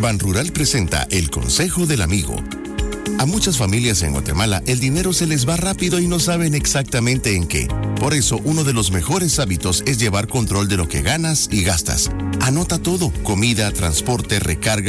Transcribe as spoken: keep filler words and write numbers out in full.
Banrural presenta el Consejo del Amigo. A muchas familias en Guatemala el dinero se les va rápido y no saben exactamente en qué. Por eso, uno de los mejores hábitos es llevar control de lo que ganas y gastas. Anota todo: comida, transporte, recarga,